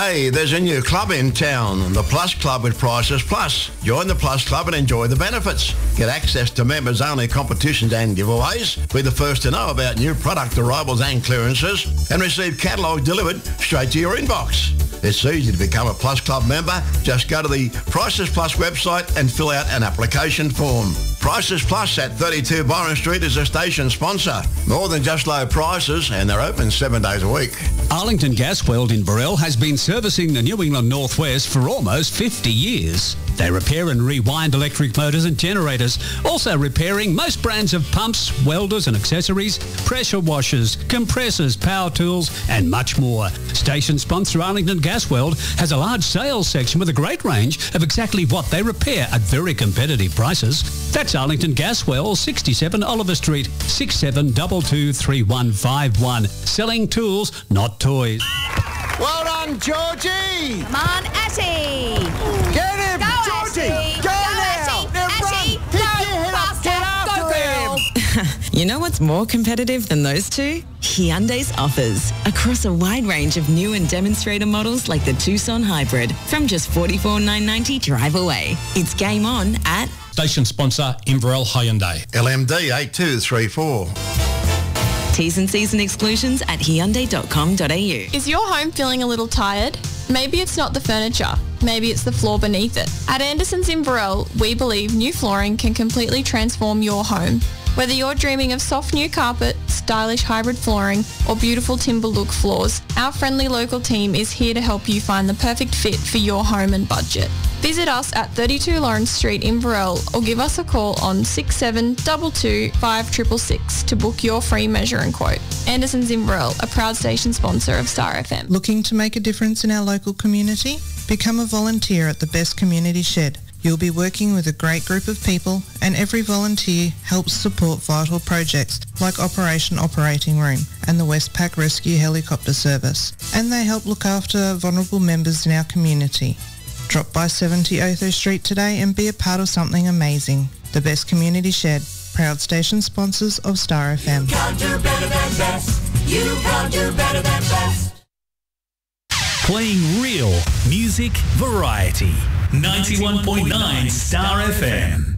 Hey, there's a new club in town, the Plus Club with Prices Plus. Join the Plus Club and enjoy the benefits. Get access to members-only competitions and giveaways. Be the first to know about new product arrivals and clearances, and receive catalogue delivered straight to your inbox. It's easy to become a Plus Club member. Just go to the Prices Plus website and fill out an application form. Prices Plus at 32 Byron Street is a station sponsor. More than just low prices, and they're open 7 days a week. Arlington Gasworld in Burrell has been servicing the New England Northwest for almost 50 years. They repair and rewind electric motors and generators, also repairing most brands of pumps, welders and accessories, pressure washers, compressors, power tools and much more. Station sponsor Arlington Gasworld has a large sales section with a great range of exactly what they repair at very competitive prices. That's Arlington Gaswell, 67 Oliver Street, 67223151. Selling tools, not toys. Well done, Georgie! Come on, Atty! Get him! Go, Georgie! Atty! Go now! Atty! Now Atty! run! Pick Go, your head up! faster! Get after Go, girl! him! You know what's more competitive than those two? Hyundai's offers. Across a wide range of new and demonstrator models like the Tucson Hybrid from just $44,990 drive away. It's game on at Station sponsor Inverell Hyundai. LMD 8234. T's and C's and exclusions at Hyundai.com.au. Is your home feeling a little tired? Maybe it's not the furniture. Maybe it's the floor beneath it. At Anderson's Inverell, we believe new flooring can completely transform your home. Whether you're dreaming of soft new carpet, stylish hybrid flooring, or beautiful timber look floors, our friendly local team is here to help you find the perfect fit for your home and budget. Visit us at 32 Lawrence Street, Inverell, or give us a call on 6722 5666 to book your free measure and quote. Anderson's Inverell, a proud station sponsor of Star FM. Looking to make a difference in our local community? Become a volunteer at the Best Community Shed. You'll be working with a great group of people, and every volunteer helps support vital projects like Operation Operating Room and the Westpac Rescue Helicopter Service. And they help look after vulnerable members in our community. Drop by 70 Otho Street today and be a part of something amazing. The Best Community Shed, proud station sponsors of Star FM. You can't do better than best. You can't do better than best. Playing real music variety. 91.9 Star FM.